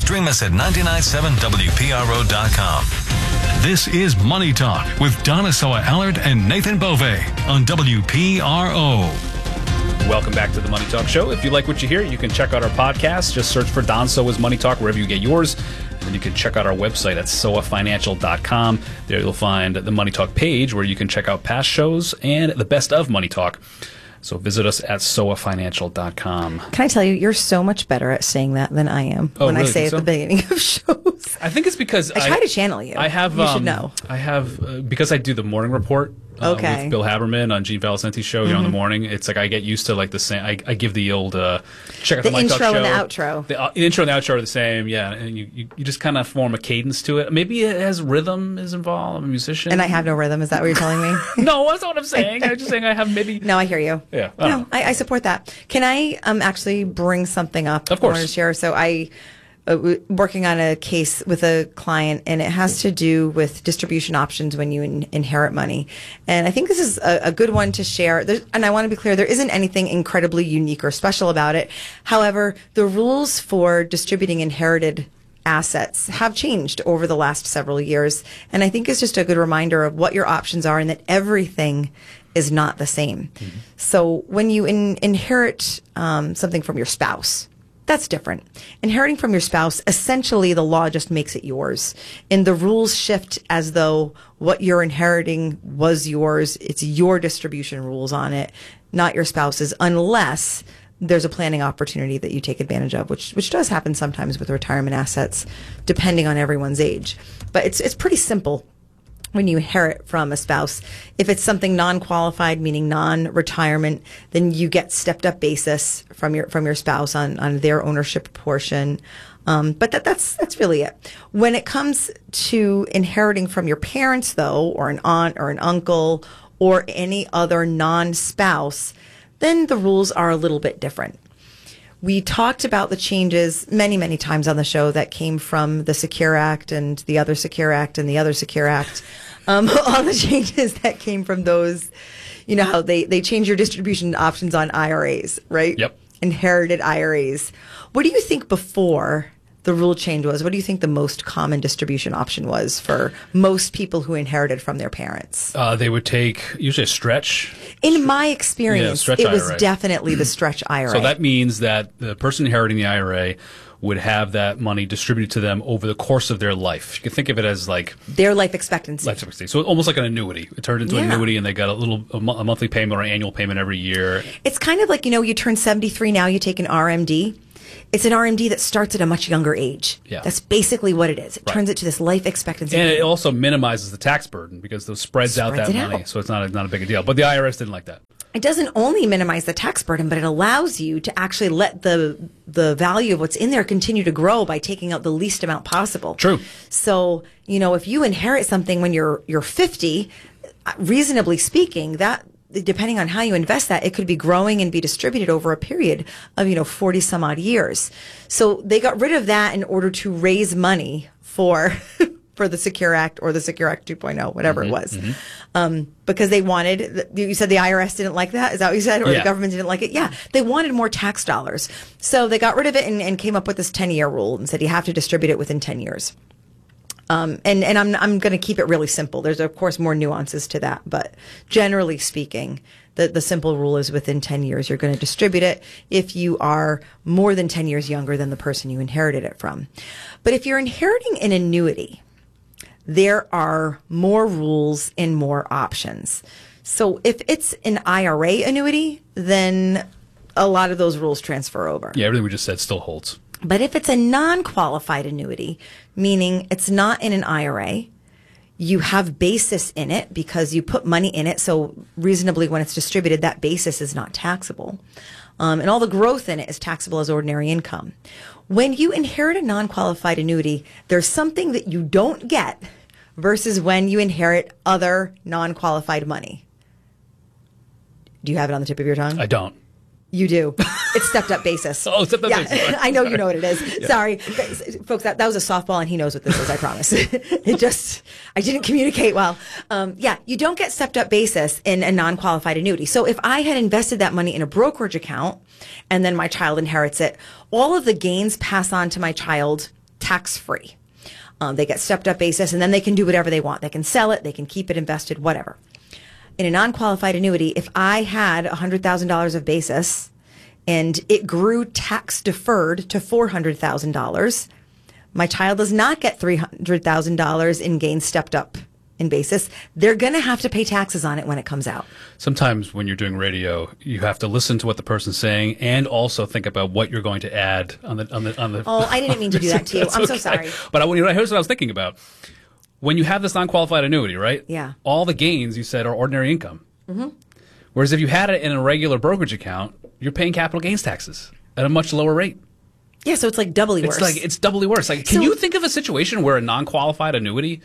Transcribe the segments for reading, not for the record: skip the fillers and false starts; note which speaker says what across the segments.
Speaker 1: Stream us at 997WPRO.com.
Speaker 2: This is Money Talk with Donna Soa-Allard and Nathan Bove on WPRO.
Speaker 3: Welcome back to the Money Talk Show. If you like what you hear, you can check out our podcast. Just search for Don Soa's Money Talk wherever you get yours. And then you can check out our website at soafinancial.com. There you'll find the Money Talk page where you can check out past shows and the best of Money Talk. So visit us at soafinancial.com.
Speaker 4: Can I tell you, you're so much better at saying that than I am when
Speaker 3: really?
Speaker 4: I say at
Speaker 3: So?
Speaker 4: the beginning of shows.
Speaker 3: I think it's because
Speaker 4: I try to channel you.
Speaker 3: I have.
Speaker 4: You should know.
Speaker 3: I have because I do the morning report.
Speaker 4: Okay.
Speaker 3: With Bill Haberman on Gene Valicenti's show, in the morning. It's like I get used to like the same. I give the old check out the Money Talk
Speaker 4: intro
Speaker 3: show.
Speaker 4: and the outro.
Speaker 3: The intro and the outro are the same, yeah. And you just kind of form a cadence to it. Maybe it has rhythm is involved. I'm a musician,
Speaker 4: And I have no rhythm. Is that what you're telling me?
Speaker 3: No, that's not what I'm saying. I'm just saying I have maybe.
Speaker 4: No, I hear you.
Speaker 3: Yeah.
Speaker 4: No, I support that. Can I actually bring something up?
Speaker 3: Of course.
Speaker 4: I wanted to share. So I working on a case with a client, and it has to do with distribution options when you inherit money. And I think this is a good one to share. And I want to be clear, there isn't anything incredibly unique or special about it. However, the rules for distributing inherited assets have changed over the last several years. And I think it's just a good reminder of what your options are and that everything is not the same. Mm-hmm. So when you inherit something from your spouse, that's different. Inheriting from your spouse, essentially the law just makes it yours. And the rules shift as though what you're inheriting was yours. It's your distribution rules on it, not your spouse's, unless there's a planning opportunity that you take advantage of, which does happen sometimes with retirement assets, depending on everyone's age. But it's pretty simple when you inherit from a spouse. If it's something non-qualified, meaning non-retirement, then you get stepped-up basis from your spouse on their ownership portion. But that's really it. When it comes to inheriting from your parents, though, or an aunt or an uncle or any other non-spouse, then the rules are a little bit different. We talked about the changes many, many times on the show that came from the Secure Act and the other Secure Act and the other Secure Act. All the changes that came from those, you know how they change your distribution options on IRAs, right?
Speaker 3: Yep.
Speaker 4: Inherited IRAs. What do you think before the rule change was? What do you think the most common distribution option was for most people who inherited from their parents?
Speaker 3: They would take usually a stretch.
Speaker 4: In my experience,
Speaker 3: stretch
Speaker 4: it was
Speaker 3: IRA.
Speaker 4: Definitely the stretch IRA.
Speaker 3: So that means that the person inheriting the IRA would have that money distributed to them over the course of their life. You can think of it as like
Speaker 4: their life expectancy.
Speaker 3: So almost like an annuity. It turned into an annuity, and they got a monthly payment or annual payment every year.
Speaker 4: It's kind of like, you turn 73 now, you take an RMD. It's an RMD that starts at a much younger age.
Speaker 3: Yeah.
Speaker 4: That's basically what it is. It turns it to this life expectancy.
Speaker 3: And it also minimizes the tax burden because those spreads out that money. So it's not a big deal. But the IRS didn't like that.
Speaker 4: It doesn't only minimize the tax burden, but it allows you to actually let the value of what's in there continue to grow by taking out the least amount possible.
Speaker 3: True.
Speaker 4: So, if you inherit something when you're 50, reasonably speaking, that depending on how you invest that, it could be growing and be distributed over a period of, 40 some odd years. So they got rid of that in order to raise money for the Secure Act or the Secure Act 2.0, whatever it was. Because they wanted, you said the IRS didn't like that? Is that what you said? Or the government didn't like it? Yeah. They wanted more tax dollars. So they got rid of it and came up with this 10-year rule and said you have to distribute it within 10 years. And I'm going to keep it really simple. There's, of course, more nuances to that. But generally speaking, the simple rule is within 10 years, you're going to distribute it if you are more than 10 years younger than the person you inherited it from. But if you're inheriting an annuity, there are more rules and more options. So if it's an IRA annuity, then a lot of those rules transfer over.
Speaker 3: Yeah, everything we just said still holds.
Speaker 4: But if it's a non-qualified annuity, meaning it's not in an IRA, you have basis in it because you put money in it. So reasonably when it's distributed, that basis is not taxable. And all the growth in it is taxable as ordinary income. When you inherit a non-qualified annuity, there's something that you don't get versus when you inherit other non-qualified money. Do you have it on the tip of your tongue?
Speaker 3: I don't.
Speaker 4: You do. It's stepped up basis.
Speaker 3: Oh, stepped up basis.
Speaker 4: I know you know what it is. Yeah. Sorry. Folks, that was a softball and he knows what this is, I promise. I didn't communicate well. You don't get stepped up basis in a non-qualified annuity. So if I had invested that money in a brokerage account and then my child inherits it, all of the gains pass on to my child tax-free. They get stepped up basis, and then they can do whatever they want. They can sell it, they can keep it invested, whatever. In a non-qualified annuity, if I had $100,000 of basis and it grew tax deferred to $400,000, my child does not get $300,000 in gains stepped up in basis. They're going to have to pay taxes on it when it comes out.
Speaker 3: Sometimes when you're doing radio, you have to listen to what the person's saying and also think about what you're going to add on the.
Speaker 4: Oh, I didn't mean to do that to you. I'm so sorry.
Speaker 3: But here's what I was thinking about. When you have this non-qualified annuity, right?
Speaker 4: Yeah.
Speaker 3: All the gains you said are ordinary income. Mm-hmm. Whereas if you had it in a regular brokerage account, you're paying capital gains taxes at a much lower rate.
Speaker 4: Yeah, so it's like doubly worse.
Speaker 3: It's doubly worse. Can you think of a situation where a non-qualified annuity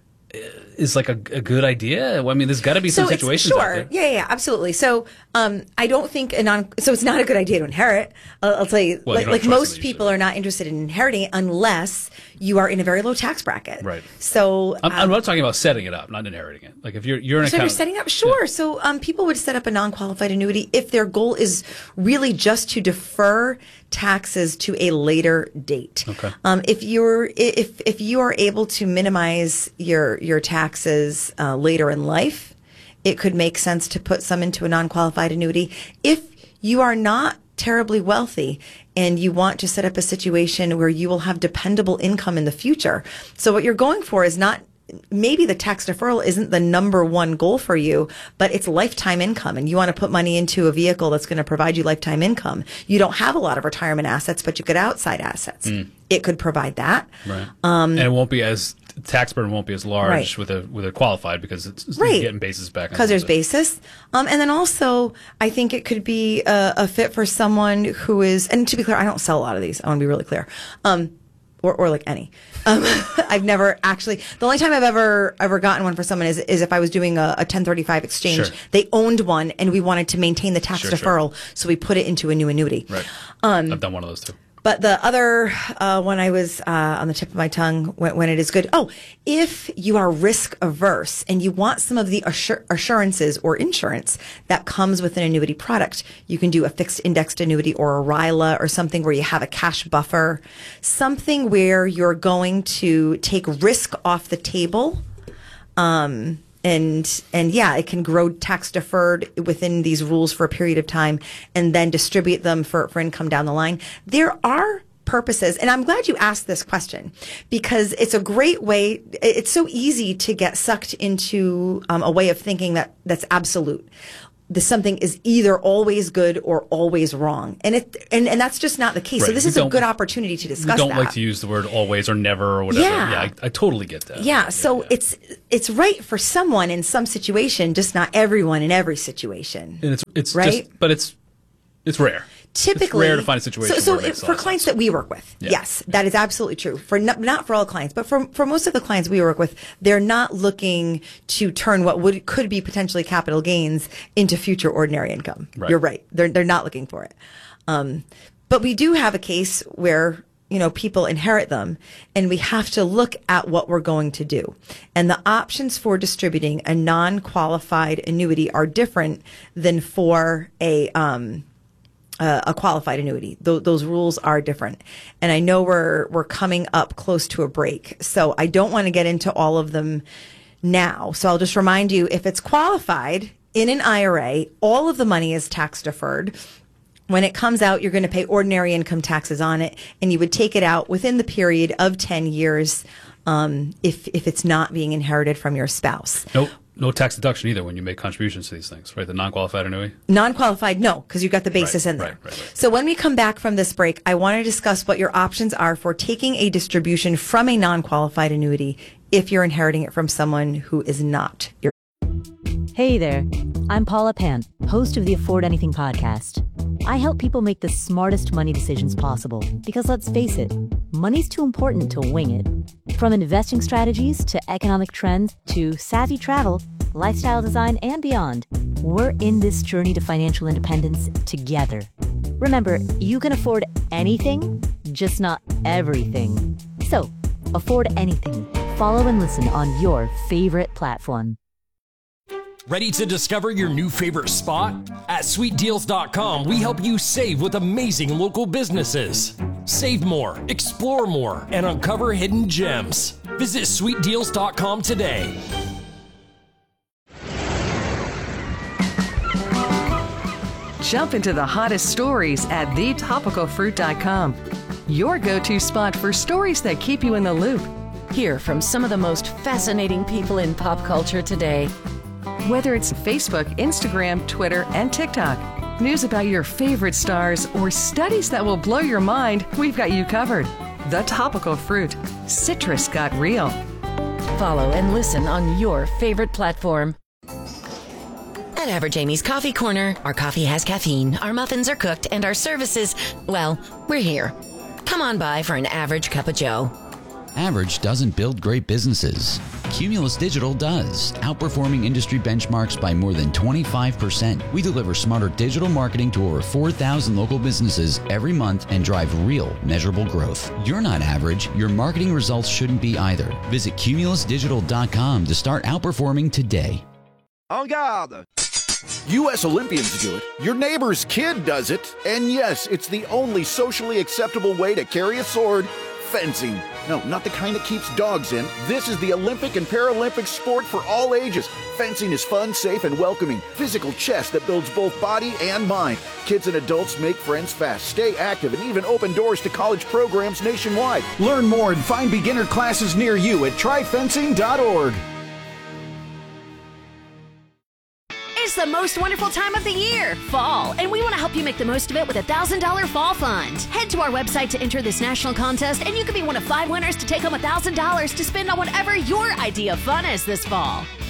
Speaker 3: is like a good idea? I mean, there's got to be some situations.
Speaker 4: Sure. Yeah, absolutely. So, I don't think so it's not a good idea to inherit. I'll tell you, like most people are not interested in inheriting it unless you are in a very low tax bracket.
Speaker 3: Right.
Speaker 4: So,
Speaker 3: I'm not talking about setting it up, not inheriting it. Like if you're an
Speaker 4: so
Speaker 3: account,
Speaker 4: you're setting up, sure.
Speaker 3: Yeah.
Speaker 4: So, people would set up a non-qualified annuity if their goal is really just to defer taxes to a later date.
Speaker 3: Okay.
Speaker 4: If you are able to minimize your taxes later in life, it could make sense to put some into a non-qualified annuity. If you are not terribly wealthy and you want to set up a situation where you will have dependable income in the future, so what you're going for is not. Maybe the tax deferral isn't the number one goal for you, but it's lifetime income, and you want to put money into a vehicle that's going to provide you lifetime income. You don't have a lot of retirement assets, but you get outside assets. It could provide that.
Speaker 3: Right. And it won't be tax burden won't be as large
Speaker 4: right.
Speaker 3: with a qualified because it's
Speaker 4: right.
Speaker 3: getting basis back.
Speaker 4: Because there's basis. And then also, I think it could be a fit for someone who is, and to be clear, I don't sell a lot of these. I want to be really clear. Or like any. I've never actually, the only time I've ever gotten one for someone is if I was doing a 1035 exchange.
Speaker 3: Sure.
Speaker 4: They owned one and we wanted to maintain the tax deferral, so we put it into a new annuity.
Speaker 3: Right. I've done one of those too.
Speaker 4: But the other one I was on the tip of my tongue when it is good. Oh, if you are risk averse and you want some of the assurances or insurance that comes with an annuity product, you can do a fixed indexed annuity or a RILA or something where you have a cash buffer, something where you're going to take risk off the table. And yeah, it can grow tax deferred within these rules for a period of time and then distribute them for income down the line. There are purposes, and I'm glad you asked this question because it's a great way. It's so easy to get sucked into a way of thinking that's absolute. Something is either always good or always wrong, and that's just not the case.
Speaker 3: Right.
Speaker 4: So this is a good opportunity to discuss that.
Speaker 3: We don't like to use the word always or never or whatever.
Speaker 4: Yeah,
Speaker 3: I totally get that.
Speaker 4: Yeah, so it's right for someone in some situation, just not everyone in every situation.
Speaker 3: And it's
Speaker 4: right,
Speaker 3: but it's rare.
Speaker 4: Typically,
Speaker 3: it's rare to find a situation.
Speaker 4: So
Speaker 3: where it makes
Speaker 4: for clients that we work with,
Speaker 3: yeah.
Speaker 4: Yes, that is absolutely true. For not for all clients, but for most of the clients we work with, they're not looking to turn what could be potentially capital gains into future ordinary income.
Speaker 3: Right.
Speaker 4: You're right; they're not looking for it. But we do have a case where people inherit them, and we have to look at what we're going to do. And the options for distributing a non-qualified annuity are different than for a qualified annuity. Those rules are different. And I know we're coming up close to a break, so I don't want to get into all of them now. So I'll just remind you, if it's qualified in an IRA, all of the money is tax deferred. When it comes out, you're going to pay ordinary income taxes on it, and you would take it out within the period of 10 years if it's not being inherited from your spouse.
Speaker 3: Nope. No tax deduction either when you make contributions to these things, right? The non-qualified annuity?
Speaker 4: Non-qualified, no, because you've got the basis in there.
Speaker 3: Right.
Speaker 4: So when we come back from this break, I want to discuss what your options are for taking a distribution from a non-qualified annuity if you're inheriting it from someone who is not your.
Speaker 1: Hey there, I'm Paula Pan, host of the Afford Anything podcast. I help people make the smartest money decisions possible because, let's face it, money's too important to wing it. From investing strategies to economic trends to savvy travel, lifestyle design, and beyond, we're in this journey to financial independence together. Remember, you can afford anything, just not everything. So, afford anything. Follow and listen on your favorite platform.
Speaker 5: Ready to discover your new favorite spot? At SweetDeals.com, we help you save with amazing local businesses. Save more, explore more, and uncover hidden gems. Visit sweetdeals.com today.
Speaker 6: Jump into the hottest stories at thetopicalfruit.com. Your go-to spot for stories that keep you in the loop.
Speaker 7: Hear from some of the most fascinating people in pop culture today.
Speaker 6: Whether it's Facebook, Instagram, Twitter, and TikTok, news about your favorite stars, or studies that will blow your mind, we've got you covered. The Topical Fruit. Citrus got real.
Speaker 7: Follow and listen on your favorite platform.
Speaker 8: At Average Amy's Coffee Corner, our coffee has caffeine, our muffins are cooked, and our services, well, we're here. Come on by for an average cup of joe.
Speaker 9: Average doesn't build great businesses. Cumulus Digital does, outperforming industry benchmarks by more than 25%. We deliver smarter digital marketing to over 4,000 local businesses every month and drive real, measurable growth. You're not average. Your marketing results shouldn't be either. Visit cumulusdigital.com to start outperforming today.
Speaker 10: En garde! U.S. Olympians do it. Your neighbor's kid does it. And yes, it's the only socially acceptable way to carry a sword. Fencing. No, not the kind that keeps dogs in. This is the Olympic and Paralympic sport for all ages. Fencing is fun, safe, and welcoming. Physical chess that builds both body and mind. Kids and adults make friends fast, stay active, and even open doors to college programs nationwide. Learn more and find beginner classes near you at tryfencing.org.
Speaker 11: It's the most wonderful time of the year, fall, and we want to help you make the most of it with a $1,000 fall fund. Head to our website to enter this national contest, and you could be one of 5 winners to take home $1,000 to spend on whatever your idea of fun is this fall.